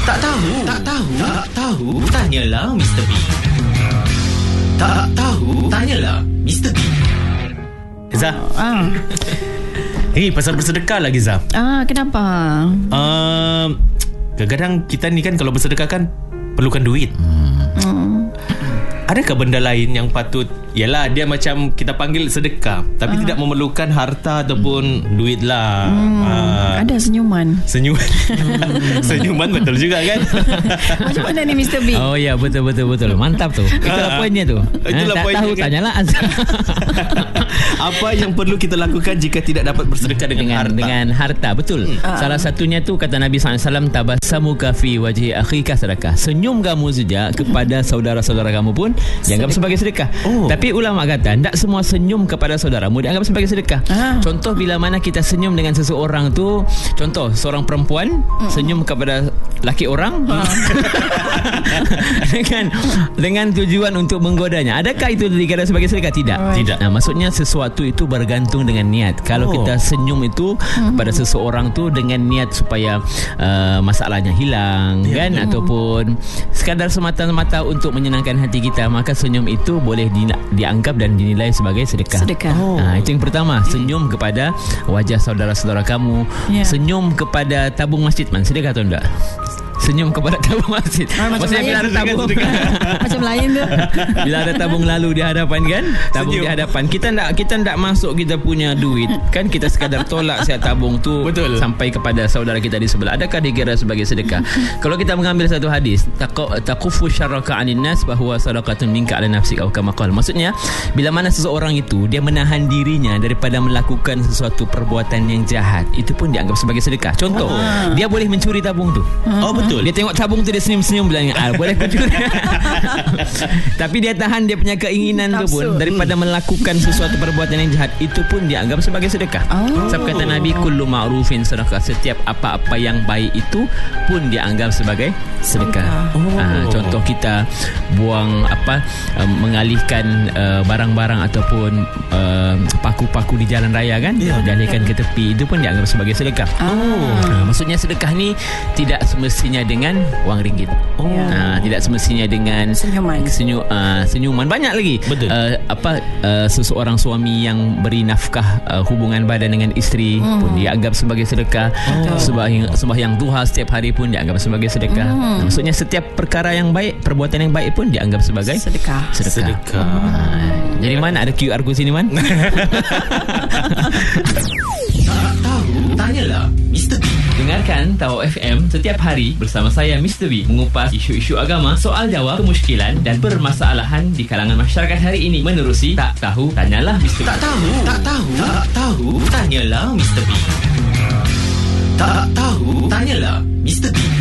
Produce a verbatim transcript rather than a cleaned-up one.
Tak tahu, tak tahu, tak tahu, tanyalah Mister B. Tak tahu, tanyalah Mister B. Zah. Ah. Eh, hey, pasal bersedekah lagi, Zah. Ah, kenapa? Uh, kadang-kadang kita ni kan kalau bersedekah kan perlukan duit. Hmm. Adakah benda lain yang patut, yalah dia macam kita panggil sedekah, tapi uh. tidak memerlukan harta ataupun hmm. duit lah. Hmm. Uh, ada senyuman. Senyuman. Senyuman betul juga kan? Macam mana ni Mister B? Oh ya, betul betul betul. Mantap tu. Itulah poinnya tu. Itulah tak poinnya tahu kan? Tanyalah. Apa yang perlu kita lakukan jika tidak dapat bersedekah dengan, dengan harta? Dengan harta, betul. Hmm. Salah satunya tu kata Nabi sallallahu alaihi wasallam, tabassamuka fi wajhi akhika sedekah. Senyum kamu saja kepada saudara-saudara kamu pun dianggap sebagai sedekah. Oh. Tapi ulama kata tak semua senyum kepada saudaramu dianggap sebagai sedekah. Ah. Contoh bila mana kita senyum dengan seseorang tu, contoh seorang perempuan mm. senyum kepada laki orang ah. dengan dengan tujuan untuk menggodanya. Adakah itu dikira sebagai sedekah? Tidak. Right. Tidak. Nah, maksudnya sesuatu itu bergantung dengan niat. Kalau oh. kita senyum itu mm-hmm. kepada seseorang tu dengan niat supaya uh, masalahnya hilang, yeah. kan, mm. ataupun sekadar semata-mata untuk menyenangkan hati kita, maka senyum itu boleh di, dianggap dan dinilai sebagai sedekah. Sedekah. Oh. Nah, itu yang pertama, senyum kepada wajah saudara-saudara kamu, yeah. senyum kepada tabung masjid, man, sedekah atau enggak? Senyum kepada tabung masjid. Ah, macam maksudnya bila ada tabung macam lain tu. Bila ada tabung lalu di hadapan kan, tabung senyum. Di hadapan kita tak kita tak masuk kita punya duit kan, kita sekadar tolak siap tabung tu. Betul. Sampai kepada saudara kita di sebelah. Adakah dikira sebagai sedekah? Kalau kita mengambil satu hadis, taqufu syarraka 'anin nas bahwa sadaqatun minka 'ala nafsika atau kama qala. Maksudnya bila mana seseorang itu dia menahan dirinya daripada melakukan sesuatu perbuatan yang jahat, itu pun dianggap sebagai sedekah. Contoh, oh. dia boleh mencuri tabung tu. Oh betul. Dia tengok tabung tu, dia senyum-senyum bilang, ah, boleh mencuri. Tapi dia tahan dia punya keinginan tu pun daripada melakukan sesuatu perbuatan yang jahat, itu pun dianggap sebagai sedekah. Oh. Sebab kata Nabi, kullu ma'rufin sedekah. Setiap apa-apa yang baik itu pun dianggap sebagai sedekah. Oh. Ah, contoh kita buang apa uh, mengalihkan uh, barang-barang ataupun uh, paku-paku di jalan raya kan, yeah. dialihkan ke tepi, itu pun dianggap sebagai sedekah. Oh. Ah, maksudnya sedekah ni tidak semestinya dengan wang ringgit. Oh. Uh, tidak semestinya dengan senyuman. Senyu, uh, senyuman. Banyak lagi. Betul. Uh, apa uh, seseorang suami yang beri nafkah uh, hubungan badan dengan isteri hmm. pun dianggap sebagai sedekah. Oh. Sembahyang sembahyang duha setiap hari pun dianggap sebagai sedekah. Hmm. Nah, maksudnya setiap perkara yang baik, perbuatan yang baik pun dianggap sebagai sedekah. Sedekah. sedekah. Uh, jadi mana ada Q R code sini, man? Tak tahu, tanyalah Mister B. Dengarkan Tahu F M setiap hari bersama saya Mister B mengupas isu-isu agama, soal jawab, kemusykilan dan permasalahan di kalangan masyarakat hari ini menerusi Tak Tahu Tanyalah Mister B. Tak tahu, tak tahu, tak tahu, tanyalah Mister B. Tak tahu, tanyalah Mister B.